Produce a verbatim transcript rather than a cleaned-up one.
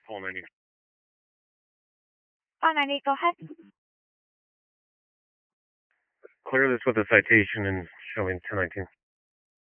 Call ninety. Oh, ninety, go ahead. Clear this with a citation and show me ten nineteen.